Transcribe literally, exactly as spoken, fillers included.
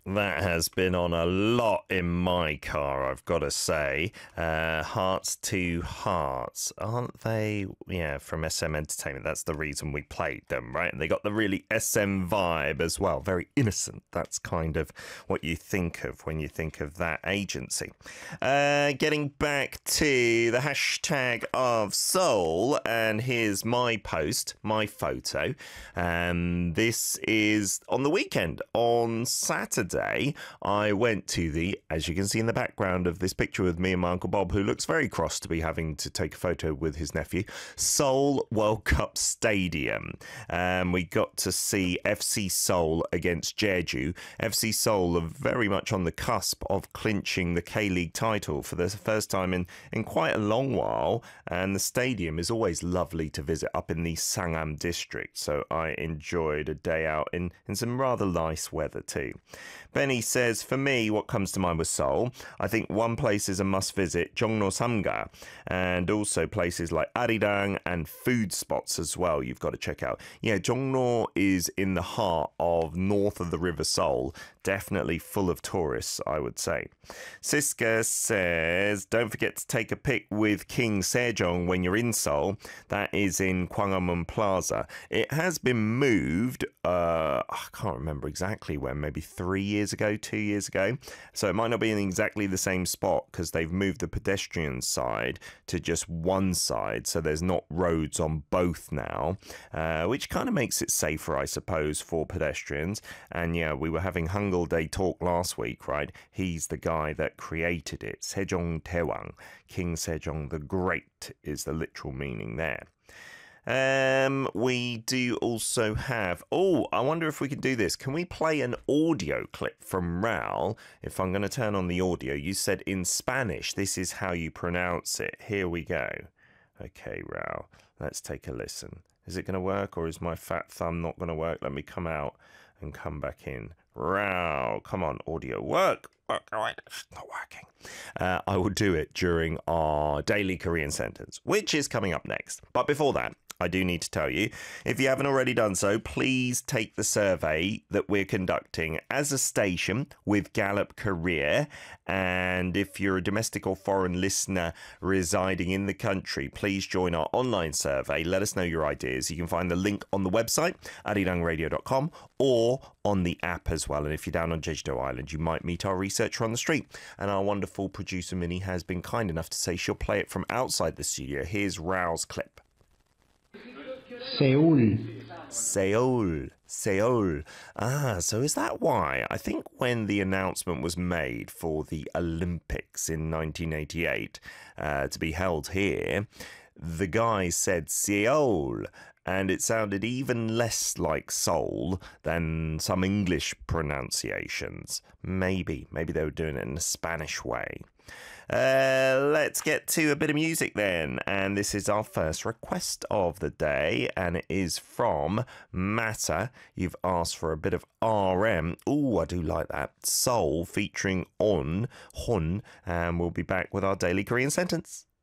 That has been on a lot in my car, I've got to say. Uh, Hearts to Hearts, aren't they? Yeah, from S M Entertainment. That's the reason we played them, right? And they got the really S M vibe as well. Very innocent. That's kind of what you think of when you think of that agency. Uh, getting back to the hashtag of Seoul, and here's my post, my photo. And this is on the weekend, on Saturday. I went to the, as you can see in the background of this picture with me and my Uncle Bob, who looks very cross to be having to take a photo with his nephew, Seoul World Cup Stadium. Um, we got to see F C Seoul against Jeju. F C Seoul are very much on the cusp of clinching the K-League title for the first time in, in quite a long while, and the stadium is always lovely to visit up in the Sangam district, so I enjoyed a day out in, in some rather nice weather too. Benny says, for me, what comes to mind was Seoul. I think one place is a must visit, Jongno Samga, and also places like Arirang and food spots as well you've got to check out. Yeah, Jongno is in the heart of north of the River Seoul, definitely full of tourists, I would say. Siska says, don't forget to take a pic with King Sejong when you're in Seoul. That is in Gwanghwamun Plaza. It has been moved, uh, I can't remember exactly when, maybe three years ago, two years ago. So it might not be in exactly the same spot because they've moved the pedestrian side to just one side. So there's not roads on both now, uh, which kind of makes it safer, I suppose, for pedestrians. And yeah, we were having Hangul Day talk last week, right? He's the guy that created it. Sejong Taewang, King Sejong the Great is the literal meaning there. Um, we do also have, oh, I wonder if we can do this. Can we play an audio clip from Raul? If I'm going to turn on the audio, you said in Spanish, this is how you pronounce it. Here we go. Okay, Raul, let's take a listen. Is it going to work, or is my fat thumb not going to work? Let me come out and come back in. Raul, come on, audio, work. Work. Oh, it's not working. Uh, I will do it during our daily Korean sentence, which is coming up next. But before that, I do need to tell you, if you haven't already done so, please take the survey that we're conducting as a station with Gallup Korea. And if you're a domestic or foreign listener residing in the country, please join our online survey. Let us know your ideas. You can find the link on the website, arirang radio dot com, or on the app as well. And if you're down on Jeju Island, you might meet our researcher on the street. And our wonderful producer, Minnie, has been kind enough to say she'll play it from outside the studio. Here's Raoul's clip. Seoul. Seoul. Seoul. Ah, so is that why? I think when the announcement was made for the Olympics in nineteen eighty-eight uh, to be held here, the guy said Seoul, and it sounded even less like Seoul than some English pronunciations. Maybe, maybe they were doing it in a Spanish way. Uh, let's get to a bit of music then, and this is our first request of the day, and it is from Matter. You've asked for a bit of R M. Ooh, I do like that. Soul featuring On, Hun, and we'll be back with our daily Korean sentence.